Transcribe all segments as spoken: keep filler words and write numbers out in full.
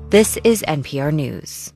This is N P R News.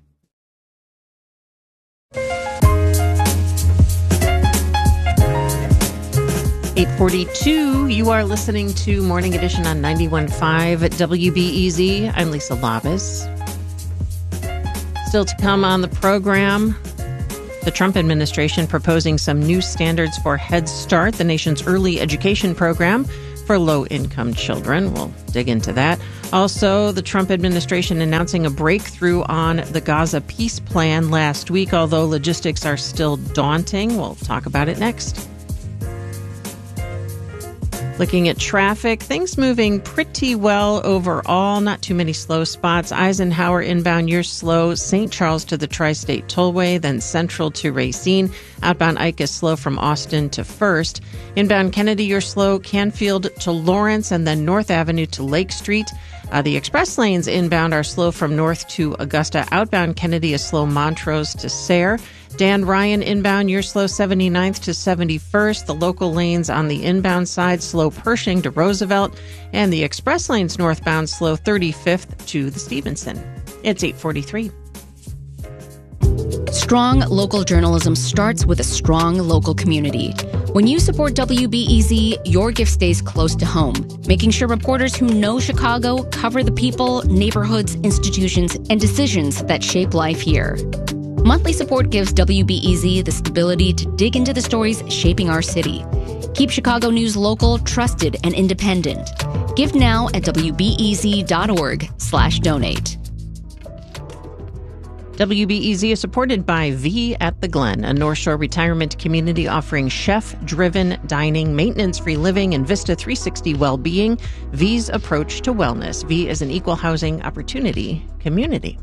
eight forty-two, you are listening to Morning Edition on ninety-one point five W B E Z. I'm Lisa Labus. Still to come on the program, the Trump administration proposing some new standards for Head Start, the nation's early education program for low-income children. We'll dig into that. Also, the Trump administration announcing a breakthrough on the Gaza peace plan last week, although logistics are still daunting. We'll talk about it next. Looking at traffic, things moving pretty well overall. Not too many slow spots. Eisenhower inbound, you're slow. Saint Charles to the Tri-State Tollway, then Central to Racine. Outbound Ike is slow from Austin to First. Inbound Kennedy, you're slow. Canfield to Lawrence, and then North Avenue to Lake Street. Uh, the express lanes inbound are slow from North to Augusta. Outbound Kennedy is slow Montrose to Sayre. Dan Ryan inbound, you're slow seventy-ninth to seventy-first. The local lanes on the inbound side, slow Pershing to Roosevelt. And the express lanes northbound, slow thirty-fifth to the Stevenson. It's eight forty-three. Strong local journalism starts with a strong local community. When you support W B E Z, your gift stays close to home, making sure reporters who know Chicago cover the people, neighborhoods, institutions, and decisions that shape life here. Monthly support gives W B E Z the stability to dig into the stories shaping our city. Keep Chicago news local, trusted, and independent. Give now at W B E Z dot org slash donate. W B E Z is supported by V at the Glen, a North Shore retirement community offering chef-driven dining, maintenance-free living, and Vista three sixty well-being. V's approach to wellness. V is an equal housing opportunity community.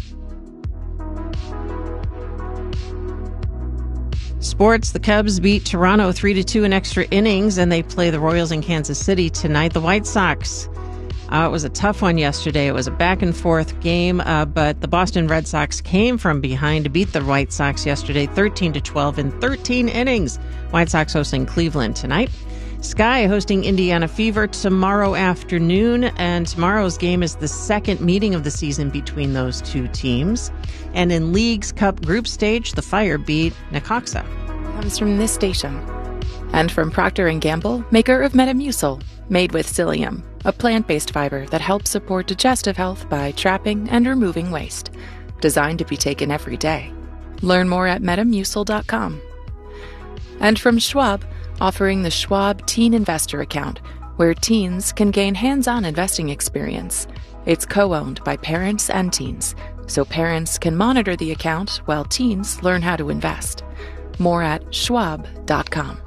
Sports, the Cubs beat Toronto three to two in extra innings, and they play the Royals in Kansas City tonight. The White Sox, uh, it was a tough one yesterday. It was a back-and-forth game, uh, but the Boston Red Sox came from behind to beat the White Sox yesterday, thirteen to twelve in thirteen innings. White Sox hosting Cleveland tonight. Sky hosting Indiana Fever tomorrow afternoon, and tomorrow's game is the second meeting of the season between those two teams. And in League's Cup group stage, the Fire beat Necaxa. Comes from this station. And from Procter and Gamble, maker of Metamucil, made with psyllium, a plant-based fiber that helps support digestive health by trapping and removing waste. Designed to be taken every day. Learn more at metamucil dot com. And from Schwab, offering the Schwab Teen Investor Account, where teens can gain hands-on investing experience. It's co-owned by parents and teens, so parents can monitor the account while teens learn how to invest. More at schwab dot com.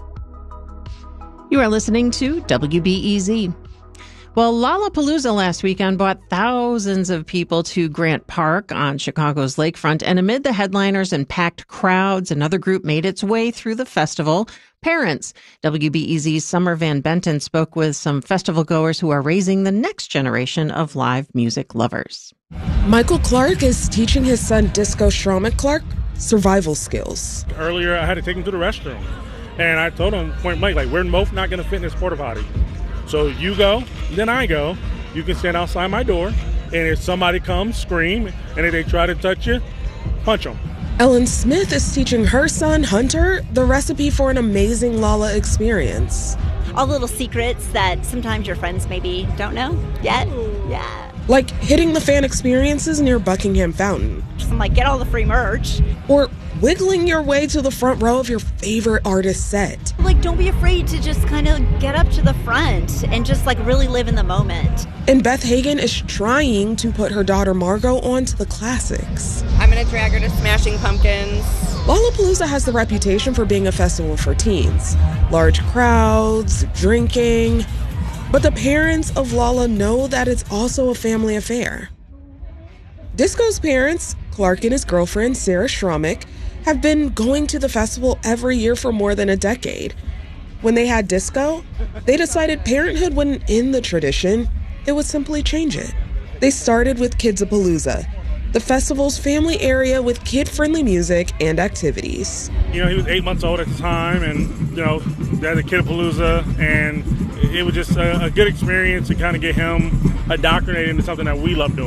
You are listening to W B E Z. Well, Lollapalooza last weekend brought thousands of people to Grant Park on Chicago's lakefront, and amid the headliners and packed crowds, another group made its way through the festival, parents. W B E Z's Summer Van Benton spoke with some festival goers who are raising the next generation of live music lovers. Michael Clark is teaching his son Disco Schromick Clark survival skills. Earlier, I had to take him to the restroom, and I told him point blank, like, we're both not going to fit in this porta potty. So you go, then I go. You can stand outside my door, and if somebody comes, scream, and if they try to touch you, punch them. Ellen Smith is teaching her son, Hunter, the recipe for an amazing Lolla experience. All the little secrets that sometimes your friends maybe don't know yet. Yeah. Like hitting the fan experiences near Buckingham Fountain. I'm like, get all the free merch. Or wiggling your way to the front row of your favorite artist's set. Like, don't be afraid to just kind of get up to the front and just like really live in the moment. And Beth Hagen is trying to put her daughter Margot onto the classics. I'm going to drag her to Smashing Pumpkins. Lollapalooza has the reputation for being a festival for teens. Large crowds, drinking. But the parents of Lolla know that it's also a family affair. Disco's parents, Clark and his girlfriend, Sarah Schromick, have been going to the festival every year for more than a decade. When they had Disco, they decided parenthood wouldn't end the tradition, it would simply change it. They started with Kidzapalooza, the festival's family area with kid-friendly music and activities. You know, he was eight months old at the time, and, you know, they had the Kidzapalooza, and it was just a, a good experience to kind of get him indoctrinated into something that we love doing.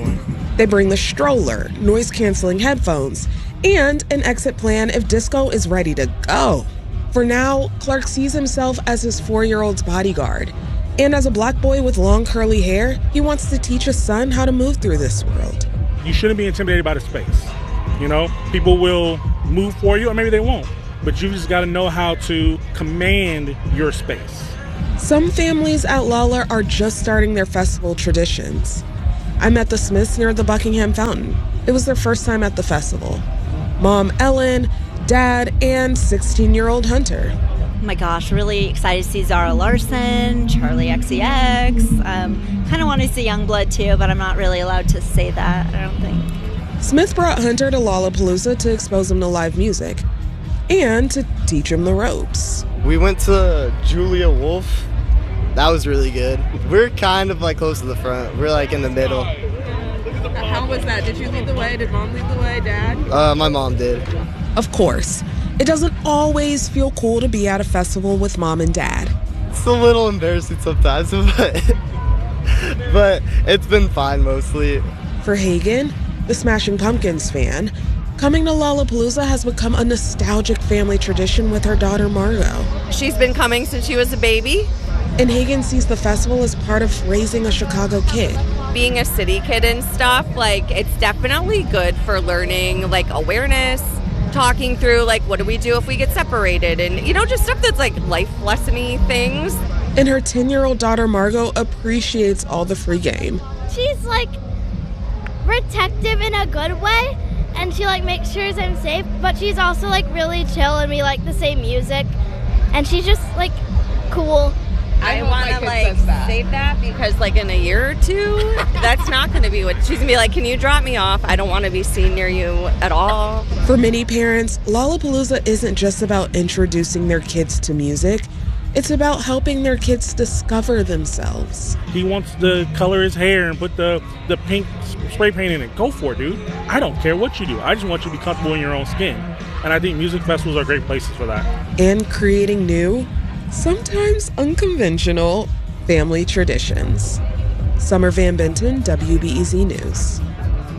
They bring the stroller, noise-canceling headphones, and an exit plan if disco is ready to go. For now, Clark sees himself as his four-year-old's bodyguard. And as a black boy with long curly hair, he wants to teach his son how to move through this world. You shouldn't be intimidated by the space. You know, people will move for you, or maybe they won't. But you just got to know how to command your space. Some families at Lala are just starting their festival traditions. I met the Smiths near the Buckingham Fountain. It was their first time at the festival. Mom Ellen, Dad, and sixteen-year-old Hunter. Oh my gosh, really excited to see Zara Larsson, Charlie X C X. Um, kind of want to see Youngblood too, but I'm not really allowed to say that, I don't think. Smith brought Hunter to Lollapalooza to expose him to live music and to teach him the ropes. We went to Julia Wolf. That was really good. We're kind of like close to the front. We're like in the middle. How was that? Did you lead the way? Did Mom lead the way, Dad? Uh, my mom did. Of course, it doesn't always feel cool to be at a festival with Mom and Dad. It's a little embarrassing sometimes, but, but it's been fine mostly. For Hagen, the Smashing Pumpkins fan, coming to Lollapalooza has become a nostalgic family tradition with her daughter Margot. She's been coming since she was a baby. And Hagen sees the festival as part of raising a Chicago kid. Being a city kid and stuff, like, it's definitely good for learning, like, awareness, talking through, like, what do we do if we get separated? And, you know, just stuff that's, like, life lesson-y things. And her ten-year-old daughter Margot appreciates all the free game. She's, like, protective in a good way, and she, like, makes sure I'm safe, but she's also, like, really chill, and we like the same music, and she's just, like, cool. I want to, like, save that because, like, in a year or two, that's not going to be what she's going to be like, can you drop me off? I don't want to be seen near you at all. For many parents, Lollapalooza isn't just about introducing their kids to music. It's about helping their kids discover themselves. He wants to color his hair and put the, the pink spray paint in it. Go for it, dude. I don't care what you do. I just want you to be comfortable in your own skin. And I think music festivals are great places for that. And creating new, sometimes unconventional family traditions. Summer Van Benton, W B E Z News.